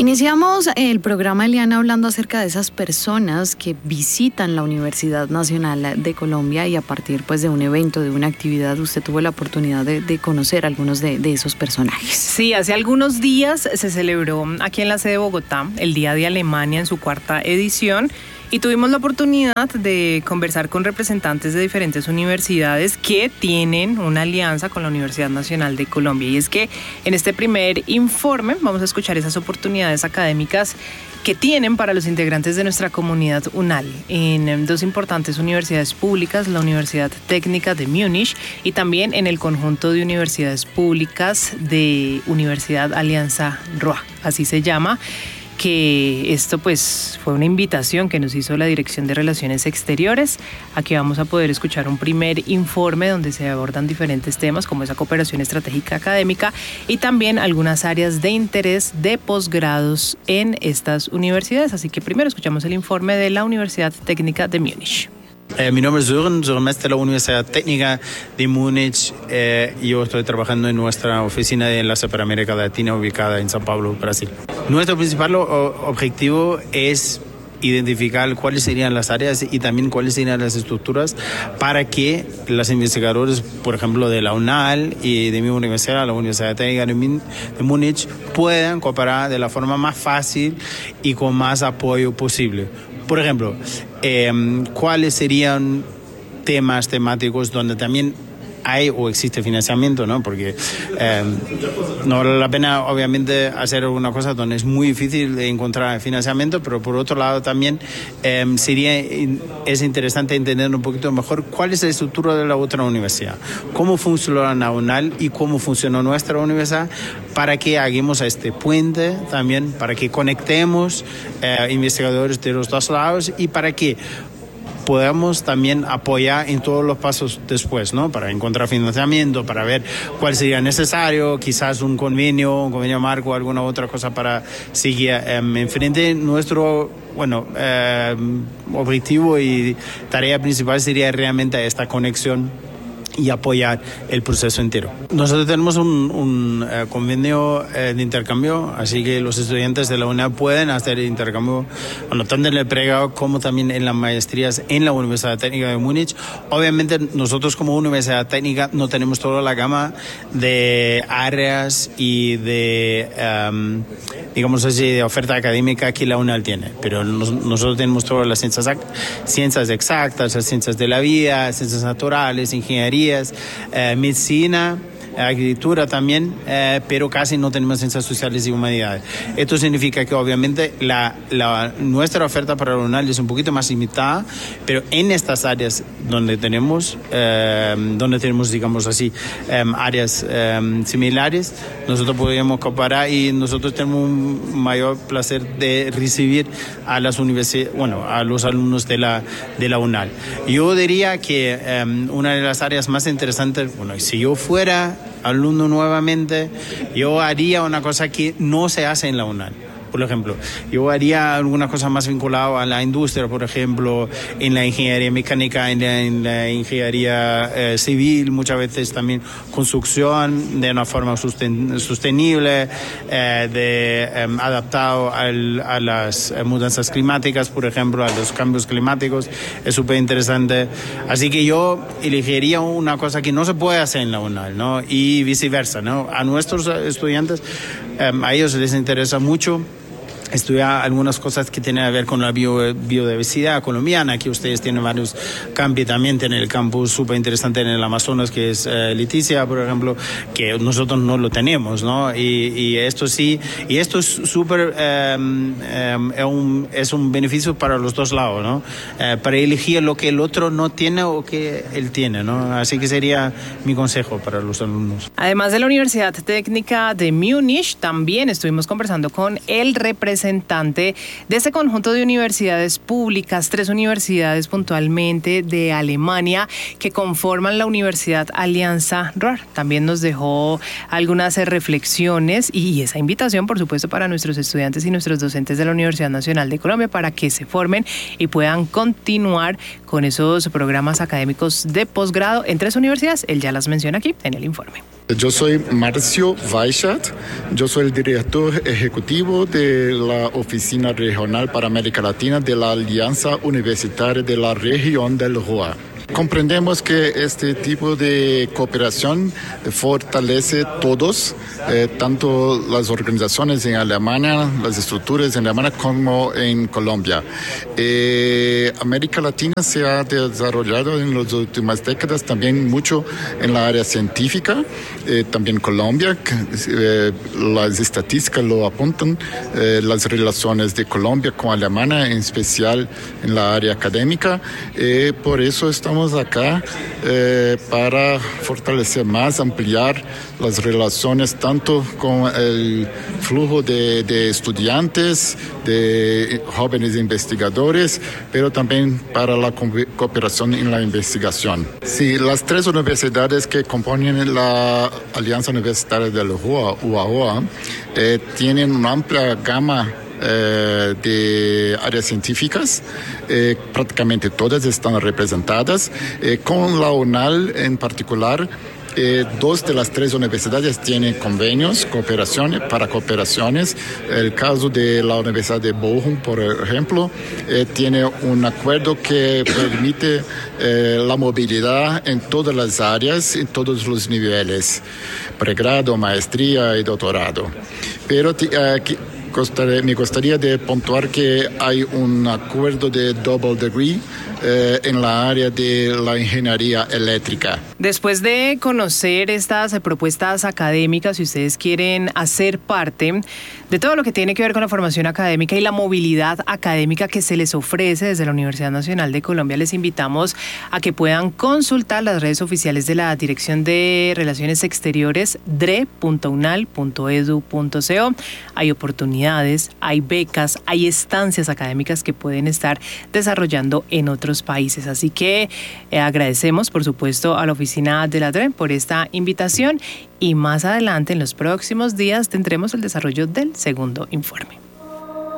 Iniciamos el programa, Eliana, hablando acerca de esas personas que visitan la Universidad Nacional de Colombia y a partir pues de un evento, de una actividad, usted tuvo la oportunidad de conocer a algunos de esos personajes. Sí, hace algunos días se celebró aquí en la sede de Bogotá el Día de Alemania en su 4ª edición. Y tuvimos la oportunidad de conversar con representantes de diferentes universidades que tienen una alianza con la Universidad Nacional de Colombia. Y es que en este primer informe vamos a escuchar esas oportunidades académicas que tienen para los integrantes de nuestra comunidad UNAL en dos importantes universidades públicas, la Universidad Técnica de Múnich y también en el conjunto de universidades públicas de Universidad Alianza ROA, así se llama. Que esto pues fue una invitación que nos hizo la Dirección de Relaciones Exteriores. Aquí vamos a poder escuchar un primer informe donde se abordan diferentes temas como esa cooperación estratégica académica y también algunas áreas de interés de posgrados en estas universidades. Así que primero escuchamos el informe de la Universidad Técnica de Múnich. Mi nombre es Sören Mestre de la Universidad Técnica de Múnich. Yo estoy trabajando en nuestra oficina de enlace para América Latina ubicada en São Paulo, Brasil. Nuestro principal objetivo es identificar cuáles serían las áreas y también cuáles serían las estructuras para que los investigadores, por ejemplo, de la UNAL y de mi universidad, la Universidad Técnica de Múnich, puedan cooperar de la forma más fácil y con más apoyo posible. Por ejemplo, ¿cuáles serían temas temáticos donde también hay o existe financiamiento, ¿no? Porque no vale la pena, obviamente, hacer alguna cosa donde es muy difícil de encontrar financiamiento, pero por otro lado también es interesante entender un poquito mejor cuál es la estructura de la otra universidad, cómo funciona la UNAL y cómo funciona nuestra universidad, para que hagamos este puente también, para que conectemos investigadores de los dos lados y para que podamos también apoyar en todos los pasos después, ¿no? Para encontrar financiamiento, para ver cuál sería necesario, quizás un convenio marco, alguna otra cosa para seguir enfrente. Nuestro objetivo y tarea principal sería realmente esta conexión y apoyar el proceso entero. Nosotros tenemos un convenio de intercambio, así que los estudiantes de la UNAL pueden hacer intercambio tanto en el pregrado como también en las maestrías en la Universidad Técnica de Múnich. Obviamente nosotros como Universidad Técnica no tenemos toda la gama de áreas y de, digamos así, de oferta académica que la UNAL tiene, pero nosotros tenemos todas las ciencias exactas, las ciencias de la vida, ciencias naturales, ingeniería, medicina, agricultura también, pero casi no tenemos ciencias sociales y humanidades. Esto significa que obviamente nuestra oferta para la UNAL es un poquito más limitada, pero en estas áreas donde tenemos digamos así, áreas similares, nosotros podemos comparar y nosotros tenemos un mayor placer de recibir a las universidades, a los alumnos de la UNAL. Yo diría que una de las áreas más interesantes, si yo fuera alumno nuevamente, yo haría una cosa que no se hace en la UNAL. Por ejemplo, yo haría alguna cosa más vinculada a la industria, por ejemplo, en la ingeniería mecánica, en la ingeniería civil, muchas veces también construcción de una forma sostenible, adaptado a las mudanzas climáticas, por ejemplo, a los cambios climáticos. Es súper interesante. Así que yo elegiría una cosa que no se puede hacer en la UNAL, ¿no? Y viceversa, ¿no? A nuestros estudiantes, a ellos les interesa mucho estudiar algunas cosas que tienen que ver con la biodiversidad colombiana. Aquí ustedes tienen varios campi, también tienen el campus súper interesante en el Amazonas, que es Leticia, por ejemplo, que nosotros no lo tenemos, ¿no? Y esto sí, y esto es súper, es un beneficio para los dos lados, ¿no? Para elegir lo que el otro no tiene o que él tiene, ¿no? Así que sería mi consejo para los alumnos. Además de la Universidad Técnica de Múnich, también estuvimos conversando con el representante de este conjunto de universidades públicas, 3 universidades puntualmente de Alemania que conforman la Universidad Alianza ROA. También nos dejó algunas reflexiones y esa invitación, por supuesto, para nuestros estudiantes y nuestros docentes de la Universidad Nacional de Colombia para que se formen y puedan continuar con esos programas académicos de posgrado en 3 universidades. Él ya las menciona aquí en el informe. Yo soy Marcio Weichat, yo soy el director ejecutivo de la Oficina Regional para América Latina de la Alianza Universitaria de la Región del Ruhr. Comprendemos que este tipo de cooperación fortalece todos, tanto las organizaciones en Alemania, las estructuras en Alemania como en Colombia. América Latina se ha desarrollado en las últimas décadas también mucho en la área científica, también Colombia, las estadísticas lo apuntan, las relaciones de Colombia con Alemania, en especial en la área académica, por eso estamos acá para fortalecer más, ampliar las relaciones tanto con el flujo de estudiantes, de jóvenes investigadores, pero también para la cooperación en la investigación. Sí, las tres universidades que componen la Alianza Universitaria del Ruhr, UAOA, tienen una amplia gama de áreas científicas, prácticamente todas están representadas, con la UNAL en particular. Dos de las tres universidades tienen convenios para cooperaciones. El caso de la Universidad de Bochum, por ejemplo, tiene un acuerdo que permite la movilidad en todas las áreas, en todos los niveles, pregrado, maestría y doctorado. Pero me gustaría de puntuar que hay un acuerdo de double degree en la área de la ingeniería eléctrica. Después de conocer estas propuestas académicas, si ustedes quieren hacer parte de todo lo que tiene que ver con la formación académica y la movilidad académica que se les ofrece desde la Universidad Nacional de Colombia, les invitamos a que puedan consultar las redes oficiales de la Dirección de Relaciones Exteriores, dre.unal.edu.co. Hay oportunidades, hay becas, hay estancias académicas que pueden estar desarrollando en otros países. Así que agradecemos, por supuesto, a la oficina de la DRE por esta invitación y más adelante, en los próximos días, tendremos el desarrollo del segundo informe.